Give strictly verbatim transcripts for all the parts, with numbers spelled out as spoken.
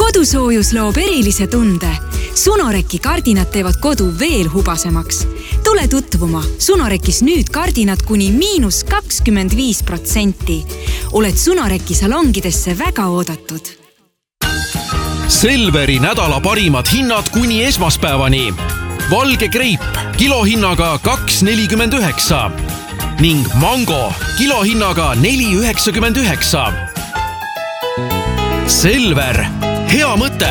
Kodusoojus loob erilise tunde. Sunoreki kardinad teevad kodu veel hubasemaks. Tule tutvuma. Sunorekis nüüd kardinad kuni miinus kakskümmend viis protsenti. Oled Sunoreki salongidesse väga oodatud. Selveri nädala parimad hinnad kuni esmaspäevani. Valge greip kilohinnaga kaks nelikümmend üheksa ning mango kilohinnaga neli üheksakümmend üheksa. Selver, hea mõte!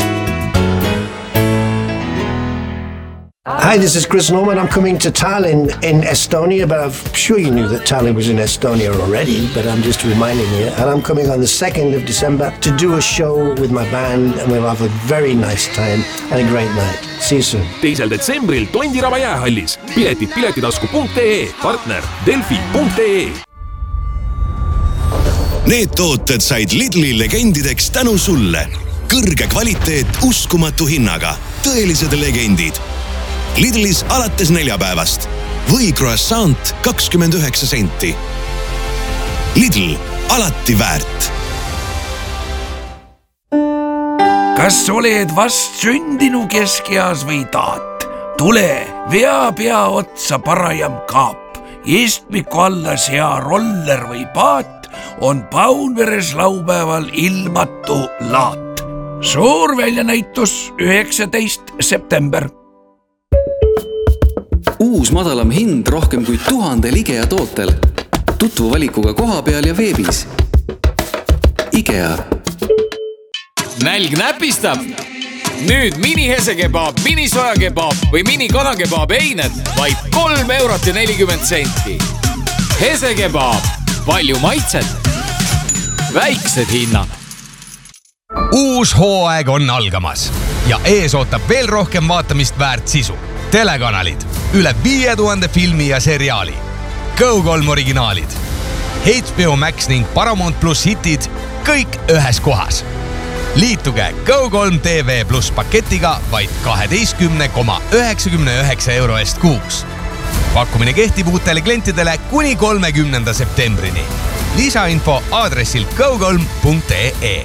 Hi, this is Chris Norman. I'm coming to Tallinn in Estonia, but I'm sure you knew that Tallinn was in Estonia already, but I'm just reminding you. And I'm coming on the second of December to do a show with my band, and we'll have a very nice time and a great night. See you soon. teisel detsembril Tondiraba jäähallis. Piletid piletitasku punkt ee, partner delfi punkt ee. Need tooted said Lidli legendideks tänu sulle. Kõrge kvaliteet uskumatu hinnaga. Tõelised legendid. Lidlis alates neljapäevast või croissant kakskümmend üheksa senti. Lidl, alati väärt. Kas oled vast sündinu keskeas või taat? Tule, vea pea otsa parajam kaap. Istmiku alla sea roller või paat on Paunveres laupäeval ilmatu laat. Suur väljanäitus üheksateist september. Uus madalam hind rohkem kui tuhande IKEA tootel. Tutvu valikuga koha peal ja veebis. IKEA. Nälg näpistab. Nüüd mini hesekebaab, mini sojakebaab või mini kanakebaab eined vaid kolm eurot ja nelikümmend senti. Hesekebaab. Palju maitset. Väiksed hinnad. Uus hooaeg on algamas ja ees ootab veel rohkem vaatamist väärt sisu. Telekanalid, üle viie tuhande filmi ja seriaali, Go kolm originaalid, H B O Max ning Paramount Plus hitid, kõik ühes kohas. Liituge Go kolm T V Plus paketiga vaid kaheteistkümne koma üheksakümne üheksa euro eest kuus. Pakkumine kehtib uutele klientidele kuni kolmekümnenda septembrini. Lisainfo aadressil go kolm punkt ee.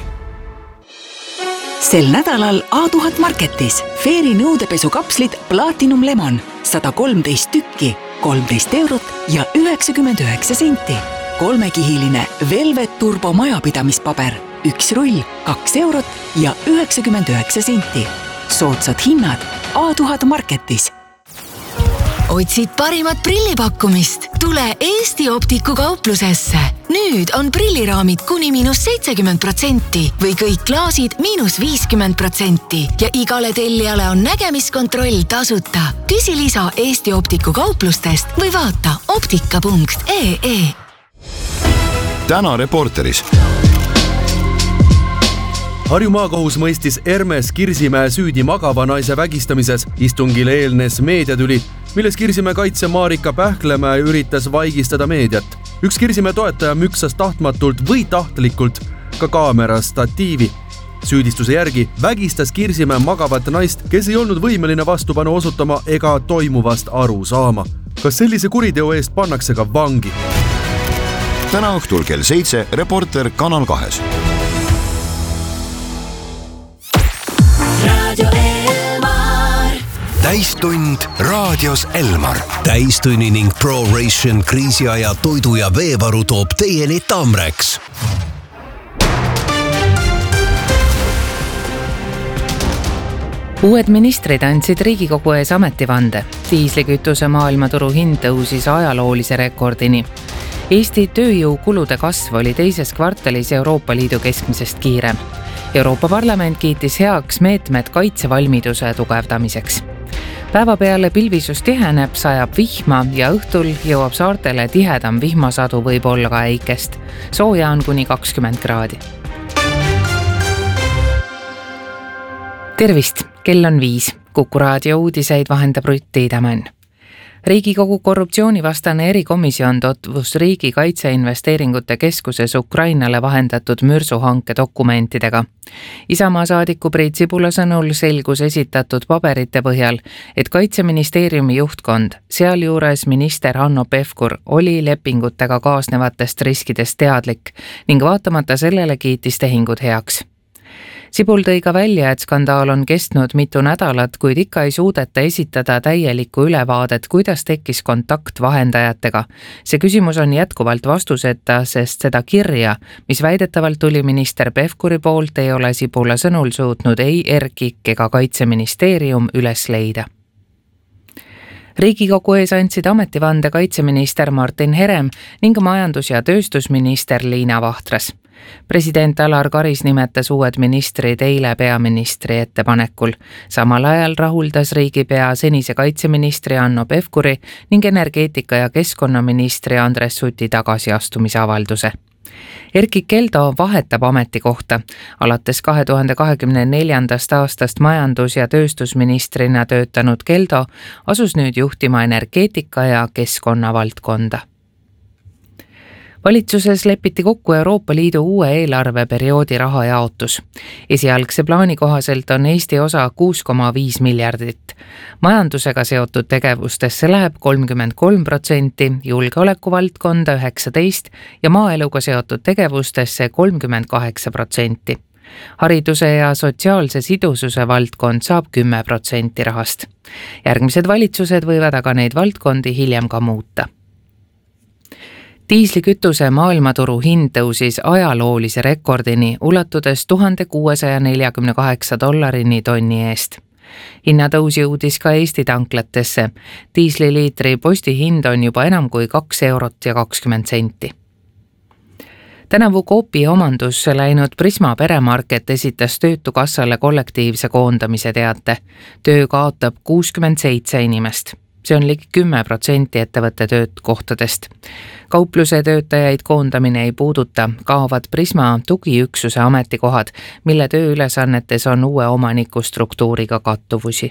Sel nädalal A tuhat Marketis Feeri nõudepesukapslid Platinum Lemon sada kolmteist tükki, kolmteist eurot ja üheksakümmend üheksa senti. Kolmekihiline Velvet Turbo majapidamispaber, üks rull, kaks eurot ja üheksakümmend üheksa senti. Soodsad hinnad A tuhat Marketis. Otsid parimat prillipakkumist? Tule Eesti Optiku kauplusesse. Nüüd on prilliraamid kuni miinus seitsekümmend protsenti või kõik klaasid miinus viiskümmend protsenti ja igale tellijale on nägemiskontroll tasuta. Küsi lisa Eesti Optiku kauplustest või vaata optika punkt ee. Täna Reporteris. Harju maakohus mõistis Ermes Kirsimäe süüdi magava naise vägistamises. Istungile eelnes meediatüli, milles Kirsimäe kaitse Marika Pähklemäe üritas vaigistada meediat. Üks Kirsimäe toetaja müksas tahtmatult või tahtlikult ka kaamera statiivi. Süüdistuse järgi vägistas Kirsimäe magavat naist, kes ei olnud võimeline vastupanu osutama ega toimuvast aru saama. Kas sellise kuriteo eest pannakse ka vangi? Täna õhtul kell seitse Reporter Kanal kahes. Täistund raadios Elmar. Täistunni ning ProRation kriisiaja toidu ja veevaru toob teieni Tamrex. Uued ministrid andsid Riigikogu ees ametivande. Diislikütuse maailmaturu hind tõusis ajaloolise rekordini. Eesti tööjõukulude kasv oli teises kvartalis Euroopa Liidu keskmisest kiirem. Euroopa Parlament kiitis heaks meetmed kaitsevalmiduse tugevdamiseks. Päeva peale pilvisus tiheneb, sajab vihma ja õhtul jõuab saartele tihedam vihmasadu võib olla ka äikest. Sooja on kuni kakskümmend kraadi. Tervist, kell on viis. Kuku raadio uudiseid vahendab Rutt Tiidemann. Riigikogu korruptsioonivastane erikomisjon tutvus Riigi Kaitseinvesteeringute Keskuses Ukrainale vahendatud mürsuhanke dokumentidega. Isamaa saadiku Priit Sibula sõnul selgus esitatud paberite põhjal, et Kaitseministeeriumi juhtkond, sealjuures minister Hanno Pevkur, oli lepingutega kaasnevatest riskidest teadlik ning vaatamata sellele kiitis tehingud heaks. Sibul tõi ka välja, et skandaal on kestnud mitu nädalat, kuid ikka ei suudeta esitada täielikku ülevaadet, kuidas tekkis kontakt vahendajatega. See küsimus on jätkuvalt vastuseta, sest seda kirja, mis väidetavalt tuli minister Pevkuri poolt, ei ole Sibula sõnul suutnud ei ERKIK ega Kaitseministeerium üles leida. Riigikogu ees andsid ametivande kaitseminister Martin Herem ning majandus- ja tööstusminister Liina Vahtras. President Alar Karis nimetas uued ministrid eile peaministri ettepanekul. Samal ajal rahuldas riigipea senise kaitseministri Hanno Pevkuri ning energeetika- ja keskkonnaministri Andres Suti tagasiastumise avalduse. Erkki Keldo vahetab ametikohta. Alates kahe tuhande kahekümne neljandast aastast majandus- ja tööstusministrina töötanud Keldo asus nüüd juhtima energeetika- ja keskkonnavaldkonda. Valitsuses lepiti kokku Euroopa Liidu uue eelarveperioodi rahajaotus. Esialgse plaani kohaselt on Eesti osa kuus koma viis miljardit. Majandusega seotud tegevustesse läheb kolmkümmend kolm protsenti, julgeolekuvaldkonda üheksateist ja maaeluga seotud tegevustesse kolmkümmend kaheksa protsenti. Hariduse ja sotsiaalse sidususe valdkond saab kümme protsenti rahast. Järgmised valitsused võivad aga neid valdkondi hiljem ka muuta. Diislikütuse maailmaturu hind tõusis ajaloolise rekordini, ulatudes tuhat kuussada nelikümmend kaheksa dollarini tonni eest. Hinnatõus jõudis ka Eesti tanklatesse. Diisliliitri postihind on juba enam kui kaks eurot ja kakskümmend senti. Tänavu Coopi omandusse läinud Prisma peremarket esitas Töötukassale kollektiivse koondamise teate. Töö kaotab kuuskümmend seitse inimest. See on ligi kümme protsenti ettevõtte töökohtadest. Kaupluse töötajaid koondamine ei puuduta, kaovad Prisma tugiüksuse ametikohad, mille tööülesannetes on uue omaniku struktuuriga kattuvusi.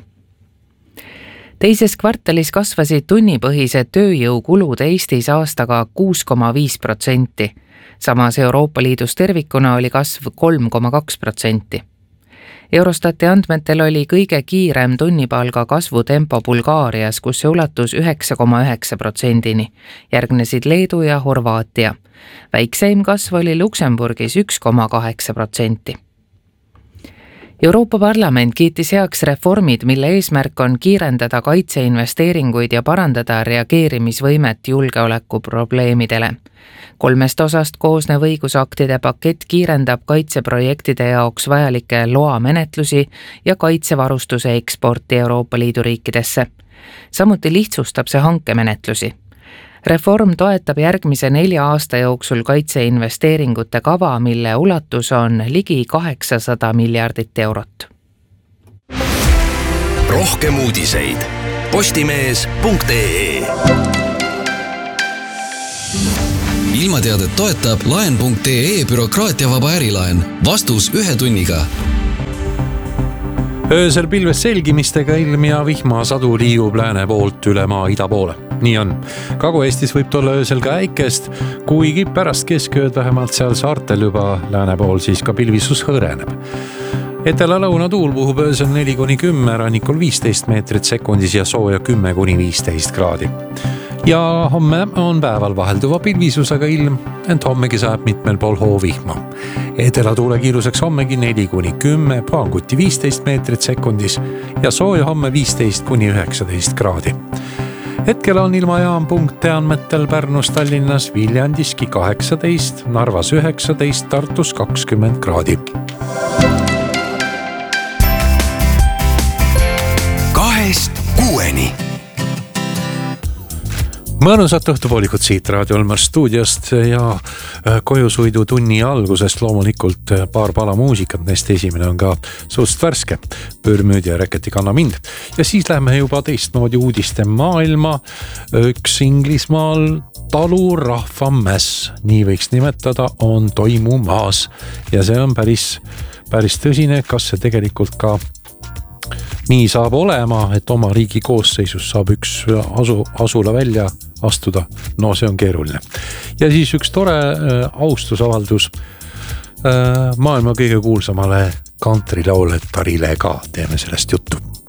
Teises kvartalis kasvasid tunnipõhised tööjõukulud Eestis aastaga kuus koma viis protsenti. Samas Euroopa Liidus tervikuna oli kasv kolm koma kaks protsenti. Eurostati andmetel oli kõige kiirem tunnipalga kasvutempo Bulgaarias, kus see ulatus üheksa koma üheksa protsendini. Järgnesid Leedu ja Horvaatia. Väikseim kasv oli Luksemburgis üks koma kaheksa protsenti. Euroopa Parlament kiitis heaks reformid, mille eesmärk on kiirendada kaitseinvesteeringuid ja parandada reageerimisvõimet julgeolekuprobleemidele. Kolmest osast koosnev õigusaktide pakett kiirendab kaitseprojektide jaoks vajalike loamenetlusi ja kaitsevarustuse eksporti Euroopa Liidu riikidesse. Samuti lihtsustab see hankemenetlusi. Reform toetab järgmise nelja aasta jooksul kaitseinvesteeringute kava, mille ulatus on ligi kaheksasada miljardit eurot. Rohkem uudiseid postimees punkt ee. Ilmateadet toetab laen punkt ee bürokraatiavaba ärilaen. Vastus ühe tunniga. Öösel pilves selgimistega ilm ja vihmasadu liigub lääne poolt üle maa ida poole. Nii on. Kagu-Eestis võib tulla öösel ka äikest, kuigi pärast keskööd vähemalt seal saartel juba lääne pool siis ka pilvisus hõreneb. Etela lõunatuul puhub öösel neli kuni kümme, rannikul viisteist meetrit sekundis ja sooja kümme kuni viisteist kraadi. Ja homme on päeval vahelduva pilvisusega ilm, ent hommegi saab mitmel pool hoovihma. Etela tuule kiiruseks hommegi neli kuni kümme, puhanguti viisteist meetrit sekundis ja sooja homme viisteist kuni üheksateist kraadi. Hetkel on ilmajaam punkte andmetel Pärnus, Tallinnas, Viljandiski kaheksateist, Narvas üheksateist, Tartus kakskümmend kraadi. Kahest kuueni. Mõnusat õhtupoolikut siit Raadio Olmar stuudiost ja kojusuidu tunni algusest loomulikult paar pala muusikat, neist esimene on ka suust värske, Pürmüüd ja Reketi kanna mind. Ja siis lähme juba teistmoodi uudiste maailma, üks Inglismaal talurahvamäss, nii võiks nimetada, on toimumaas ja see on päris, päris tõsine, kas see tegelikult ka nii saab olema, et oma riigi koosseisus saab üks asu, asula välja astuda. No see on keeruline. Ja siis üks tore äh, austusavaldus äh, maailma kõige kuulsamale kantrilauletarile ka. Teeme sellest juttu.